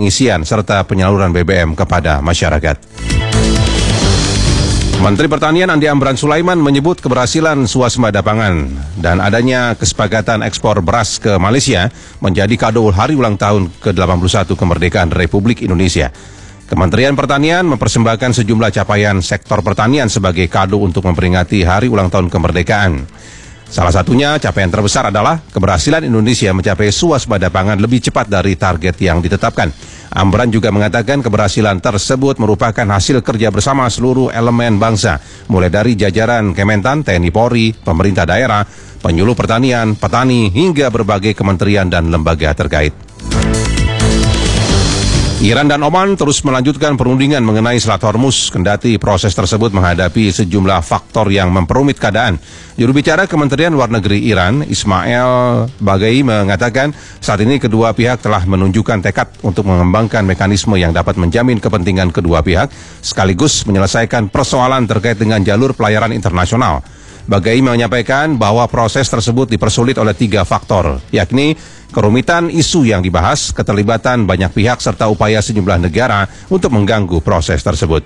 pengisian serta penyaluran BBM kepada masyarakat. Menteri Pertanian Andi Amran Sulaiman menyebut keberhasilan swasembada pangan dan adanya kesepakatan ekspor beras ke Malaysia menjadi kado hari ulang tahun ke-81 kemerdekaan Republik Indonesia. Kementerian Pertanian mempersembahkan sejumlah capaian sektor pertanian sebagai kado untuk memperingati hari ulang tahun kemerdekaan. Salah satunya capaian terbesar adalah keberhasilan Indonesia mencapai swasembada pangan lebih cepat dari target yang ditetapkan. Amran juga mengatakan keberhasilan tersebut merupakan hasil kerja bersama seluruh elemen bangsa, mulai dari jajaran Kementan, TNI Polri, pemerintah daerah, penyuluh pertanian, petani, hingga berbagai kementerian dan lembaga terkait. Iran dan Oman terus melanjutkan perundingan mengenai Selat Hormuz, kendati proses tersebut menghadapi sejumlah faktor yang memperumit keadaan. Juru bicara Kementerian Luar Negeri Iran, Ismail Baghai, mengatakan saat ini kedua pihak telah menunjukkan tekad untuk mengembangkan mekanisme yang dapat menjamin kepentingan kedua pihak, sekaligus menyelesaikan persoalan terkait dengan jalur pelayaran internasional. Baghai menyampaikan bahwa proses tersebut dipersulit oleh 3 faktor, yakni kerumitan isu yang dibahas, keterlibatan banyak pihak, serta upaya sejumlah negara untuk mengganggu proses tersebut.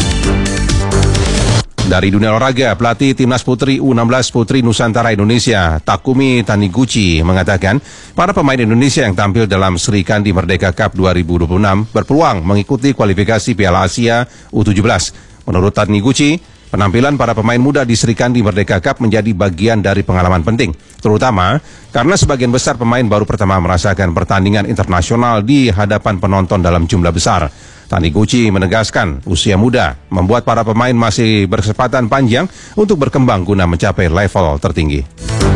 Dari dunia olahraga, pelatih Timnas Putri U16 Putri Nusantara Indonesia, Takumi Taniguchi, mengatakan para pemain Indonesia yang tampil dalam Sri Kandi Merdeka Cup 2026 berpeluang mengikuti kualifikasi Piala Asia U17. Menurut Taniguchi, penampilan para pemain muda di Sri Kandi Merdeka Cup menjadi bagian dari pengalaman penting, terutama karena sebagian besar pemain baru pertama merasakan pertandingan internasional di hadapan penonton dalam jumlah besar. Taniguchi menegaskan usia muda membuat para pemain masih berkesempatan panjang untuk berkembang guna mencapai level tertinggi.